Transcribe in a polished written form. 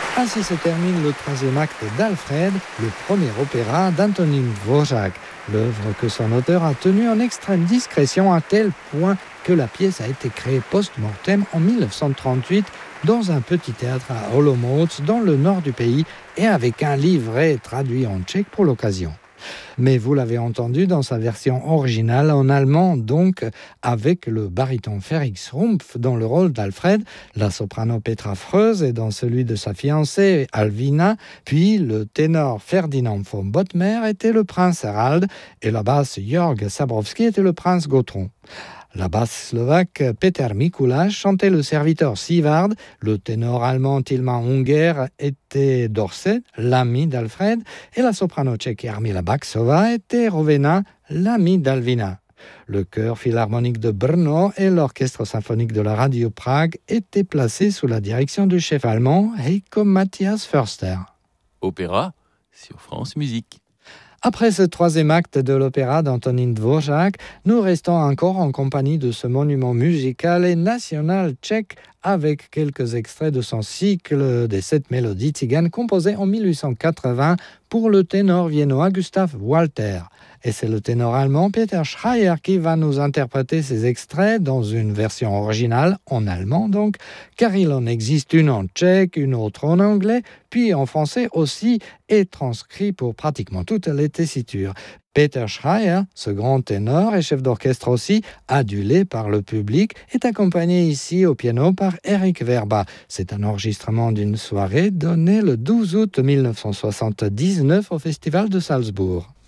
Ainsi se termine le troisième acte d'Alfred, le premier opéra d'Antonín Dvořák. L'œuvre que son auteur a tenue en extrême discrétion à tel point que la pièce a été créée post-mortem en 1938 dans un petit théâtre à Olomouc, dans le nord du pays, et avec un livret traduit en tchèque pour l'occasion. Mais vous l'avez entendu dans sa version originale en allemand, donc avec le baryton Félix Rumpf dans le rôle d'Alfred, la soprano Petra Freuse et dans celui de sa fiancée Alvina, puis le ténor Ferdinand von Bottmer était le prince Harald et la basse Jörg Sabrowski était le prince Gottron. La basse slovaque Peter Mikuláš chantait le serviteur Sivard, le ténor allemand Tilman Unger était Dorset, l'ami d'Alfred, et la soprano tchèque Jarmila Baxová était Rovena, l'ami d'Alvina. Le chœur philharmonique de Brno et l'orchestre symphonique de la Radio Prague étaient placés sous la direction du chef allemand Heiko Matthias Förster. Opéra sur France Musique. Après ce troisième acte de l'opéra d'Antonín Dvořák, nous restons encore en compagnie de ce monument musical et national tchèque avec quelques extraits de son cycle des 7 mélodies tziganes composées en 1880 pour le ténor viennois Gustav Walter. Et c'est le ténor allemand Peter Schreier qui va nous interpréter ces extraits dans une version originale, en allemand donc, car il en existe une en tchèque, une autre en anglais, puis en français aussi, et transcrit pour pratiquement toutes les tessitures. Peter Schreier, ce grand ténor et chef d'orchestre aussi, adulé par le public, est accompagné ici au piano par Eric Verba. C'est un enregistrement d'une soirée donnée le 12 août 1979 au Festival de Salzbourg.